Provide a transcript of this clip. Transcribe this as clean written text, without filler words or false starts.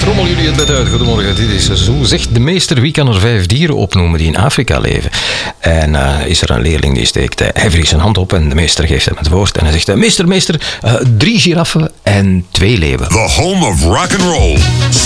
Trommel jullie het bed uit. Goedemorgen, dit is Zo zegt de meester. Wie kan er 5 dieren opnoemen die in Afrika leven? En is er een leerling die steekt, hij wrijft zijn hand op en de meester geeft hem het woord. En hij zegt, meester, 3 giraffen en 2 leeuwen. The home of rock and roll.